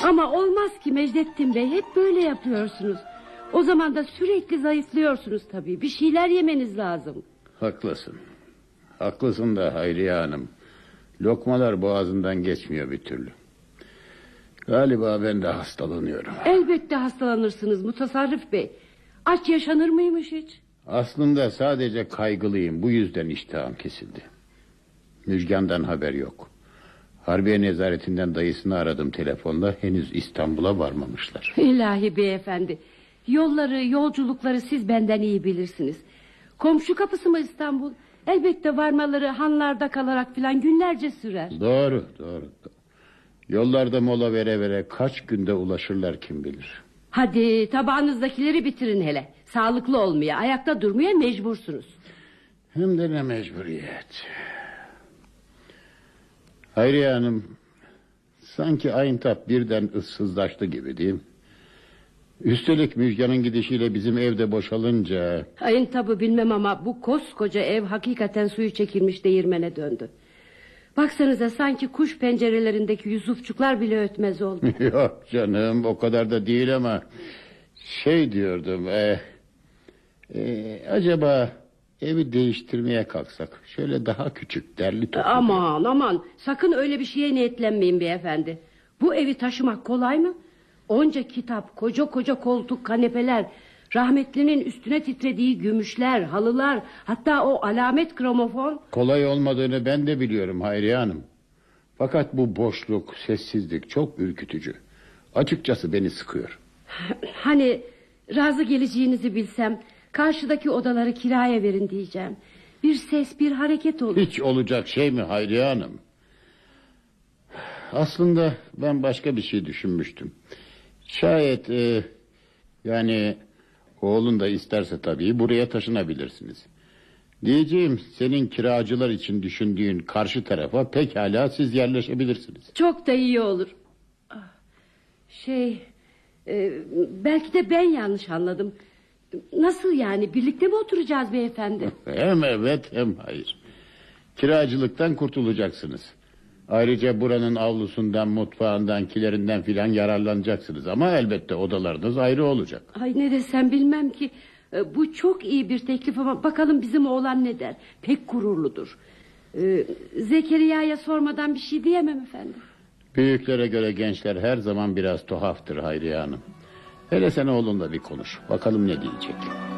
Ama olmaz ki Mecdettin Bey, hep böyle yapıyorsunuz. O zaman da sürekli zayıflıyorsunuz tabii. Bir şeyler yemeniz lazım. Haklısın. Haklısın da Hayriye Hanım. Lokmalar boğazından geçmiyor bir türlü. Galiba ben de hastalanıyorum. Elbette hastalanırsınız Mutasarrif Bey. Aç yaşanır mıymış hiç? Aslında sadece kaygılıyım. Bu yüzden iştahım kesildi. Müjgan'dan haber yok. Harbiye nezaretinden dayısını aradım telefonla. Henüz İstanbul'a varmamışlar. İlahi beyefendi. Yolları, yolculukları siz benden iyi bilirsiniz. Komşu kapısı mı İstanbul? Elbette varmaları hanlarda kalarak filan günlerce sürer. Doğru. Yollarda mola vere vere kaç günde ulaşırlar kim bilir. Hadi tabağınızdakileri bitirin hele. Sağlıklı olmaya, ayakta durmaya mecbursunuz. Hem de ne mecburiyet. Hayriye Hanım, sanki Ayıntap birden ıssızlaştı gibi değil mi? Üstelik Müjgan'ın gidişiyle bizim evde boşalınca... Ayıntap'ı bilmem ama bu koskoca ev hakikaten suyu çekilmiş değirmene döndü. Baksanıza, sanki kuş pencerelerindeki yusufçuklar bile ötmez oldu. Yok canım, o kadar da değil ama... Şey diyordum... acaba evi değiştirmeye kalksak... Şöyle daha küçük, derli toplu... Aman, sakın öyle bir şeye niyetlenmeyin beyefendi. Bu evi taşımak kolay mı? Onca kitap, koca koltuk, kanepeler... Rahmetlinin üstüne titrediği gümüşler, halılar... Hatta o alamet gramofon... Kolay olmadığını ben de biliyorum Hayriye Hanım. Fakat bu boşluk, sessizlik çok ürkütücü. Açıkçası beni sıkıyor. Hani razı geleceğinizi bilsem... Karşıdaki odaları kiraya verin diyeceğim. Bir ses, bir hareket olur. Hiç olacak şey mi Hayriye Hanım? Aslında ben başka bir şey düşünmüştüm. Şayet yani oğlun da isterse tabii buraya taşınabilirsiniz. Diyeceğim, senin kiracılar için düşündüğün karşı tarafa pekala siz yerleşebilirsiniz. Çok da iyi olur. Belki de ben yanlış anladım. Nasıl yani, birlikte mi oturacağız beyefendi? Hem evet hem hayır. Kiracılıktan kurtulacaksınız. Ayrıca buranın avlusundan, mutfağından, kilerinden filan yararlanacaksınız. Ama elbette odalarınız ayrı olacak. Ay ne desem bilmem ki. Bu çok iyi bir teklif ama bakalım bizim oğlan ne der. Pek gururludur. Zekeriya'ya sormadan bir şey diyemem efendim. Büyüklere göre gençler her zaman biraz tuhaftır Hayriye Hanım. Hele sen oğlunla bir konuş. Bakalım ne diyecek.